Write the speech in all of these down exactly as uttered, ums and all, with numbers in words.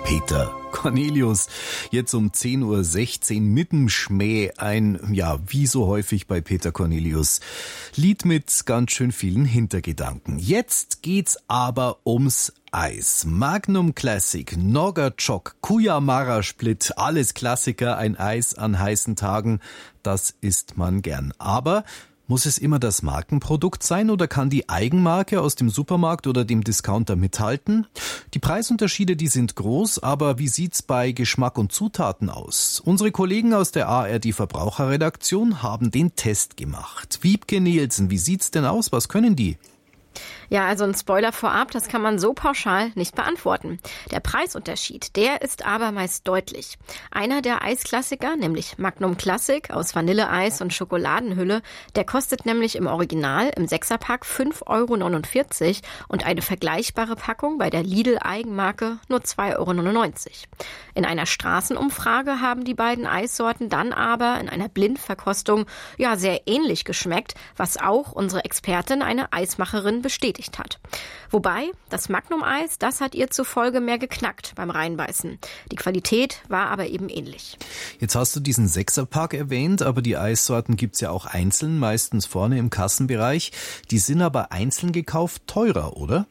Peter Cornelius. Jetzt um zehn Uhr sechzehn mittem Schmäh ein, ja, wie so häufig bei Peter Cornelius, Lied mit ganz schön vielen Hintergedanken. Jetzt geht's aber ums Eis. Magnum Classic, Nogachoc, Cuyamara Split, alles Klassiker, ein Eis an heißen Tagen, das isst man gern. Aber muss es immer das Markenprodukt sein oder kann die Eigenmarke aus dem Supermarkt oder dem Discounter mithalten? Die Preisunterschiede, die sind groß, aber wie sieht's bei Geschmack und Zutaten aus? Unsere Kollegen aus der A R D Verbraucherredaktion haben den Test gemacht. Wiebke Nielsen, wie sieht's denn aus? Was können die? Ja, also ein Spoiler vorab, das kann man so pauschal nicht beantworten. Der Preisunterschied, der ist aber meist deutlich. Einer der Eisklassiker, nämlich Magnum Classic aus Vanilleeis und Schokoladenhülle, der kostet nämlich im Original im Sechserpack fünf Euro neunundvierzig und eine vergleichbare Packung bei der Lidl-Eigenmarke nur zwei Euro neunundneunzig. In einer Straßenumfrage haben die beiden Eissorten dann aber in einer Blindverkostung ja sehr ähnlich geschmeckt, was auch unsere Expertin, eine Eismacherin, bestätigt hat. Wobei, das Magnum-Eis, das hat ihr zufolge mehr geknackt beim Reinbeißen. Die Qualität war aber eben ähnlich. Jetzt hast du diesen Sechserpack erwähnt, aber die Eissorten gibt's ja auch einzeln, meistens vorne im Kassenbereich. Die sind aber einzeln gekauft teurer, oder?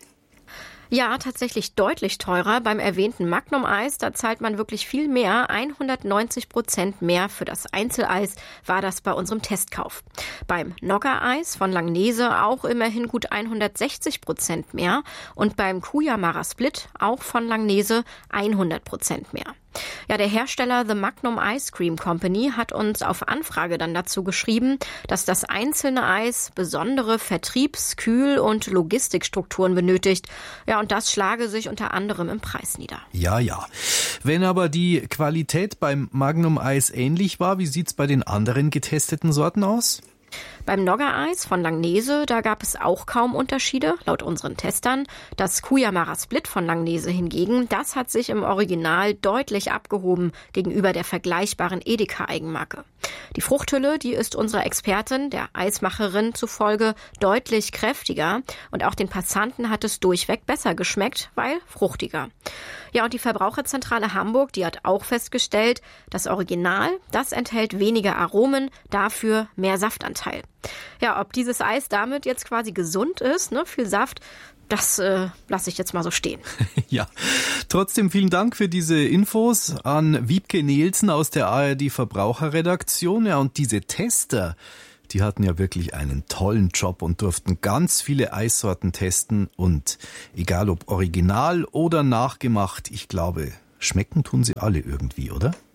Ja, tatsächlich deutlich teurer. Beim erwähnten Magnum-Eis, da zahlt man wirklich viel mehr. hundertneunzig Prozent mehr für das Einzeleis war das bei unserem Testkauf. Beim Nogga-Eis von Langnese auch immerhin gut hundertsechzig Prozent mehr. Und beim Cuyamara Split auch von Langnese hundert Prozent mehr. Ja, der Hersteller The Magnum Ice Cream Company hat uns auf Anfrage dann dazu geschrieben, dass das einzelne Eis besondere Vertriebs-, Kühl- und Logistikstrukturen benötigt. Ja, und das schlage sich unter anderem im Preis nieder. Ja, ja. Wenn aber die Qualität beim Magnum Eis ähnlich war, wie sieht's bei den anderen getesteten Sorten aus? Beim Nogga-Eis von Langnese, da gab es auch kaum Unterschiede, laut unseren Testern. Das Cuyamara Split von Langnese hingegen, das hat sich im Original deutlich abgehoben gegenüber der vergleichbaren Edeka-Eigenmarke. Die Fruchthülle, die ist unserer Expertin, der Eismacherin zufolge, deutlich kräftiger. Und auch den Passanten hat es durchweg besser geschmeckt, weil fruchtiger. Ja, und die Verbraucherzentrale Hamburg, die hat auch festgestellt, das Original, das enthält weniger Aromen, dafür mehr Saftanteil. Ja, ob dieses Eis damit jetzt quasi gesund ist, ne, viel Saft, das äh, lasse ich jetzt mal so stehen. Ja, trotzdem vielen Dank für diese Infos an Wiebke Nielsen aus der A R D Verbraucherredaktion. Ja, und diese Tester, die hatten ja wirklich einen tollen Job und durften ganz viele Eissorten testen. Und egal ob original oder nachgemacht, ich glaube, schmecken tun sie alle irgendwie, oder?